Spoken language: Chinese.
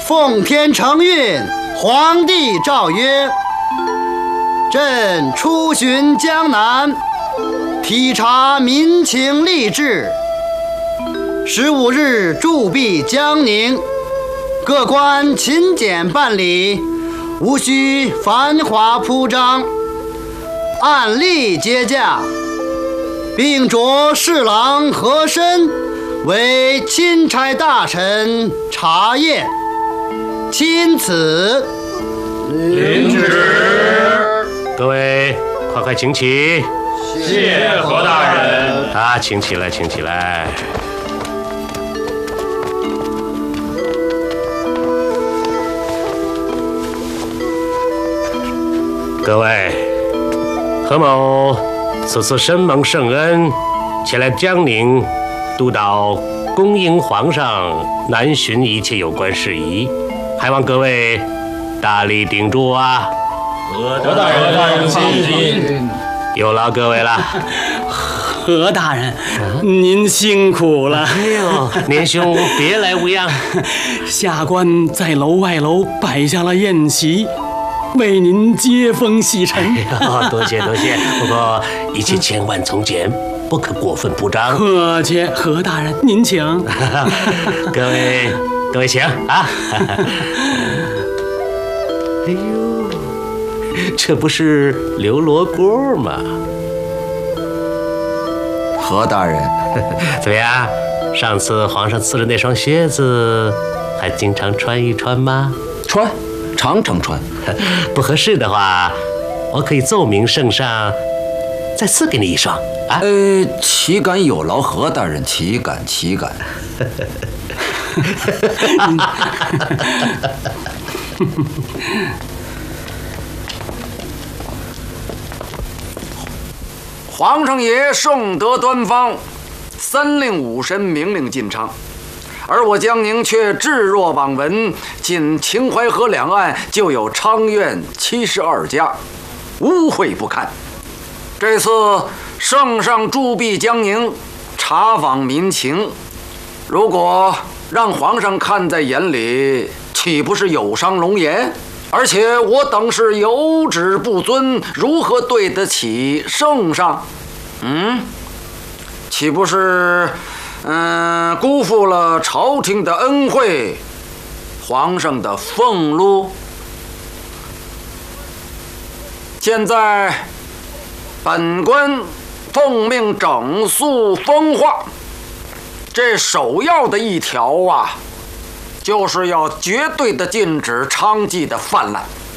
奉天承运，皇帝诏曰：朕出巡江南，体察民情吏治。15日驻跸江宁，各官勤俭办理，无需繁华铺张，按例接驾，并着侍郎和珅为钦差大臣查验。钦此。 领旨。 各位，快快请起。 谢何大人。 啊，请起来，请起来。各位，何某此次深蒙圣恩，前来江宁督导恭迎皇上南巡一切有关事宜，还望各位大力顶住啊！ 何大人放心， 有劳各位了。 何大人，您辛苦了。 哎呦，年兄别来无恙。 下官在楼外楼摆下了宴席，为您接风洗尘。 多谢多谢，不过一切千万从简，不可过分铺张。 客气，何大人您请。 各位请啊！哎呦，这不是刘罗锅吗？ 何大人， 怎么样？上次皇上赐的那双靴子，还经常穿一穿吗？ 穿，常常穿。 不合适的话，我可以奏明圣上，再赐给你一双啊。 岂敢有劳何大人，岂敢。 皇上爷圣德端方，三令五申明令进昌，而我江宁却置若罔闻。仅秦淮河两岸就有昌院72家，污秽不堪。这次圣上驻跸江宁，查访民情，如果让皇上看在眼里，岂不是有伤龙颜？而且我等是有旨不遵，如何对得起圣上？岂不是辜负了朝廷的恩惠，皇上的俸禄？现在本官奉命整肃风化，这首要的一条啊，就是要绝对的禁止娼妓的泛滥。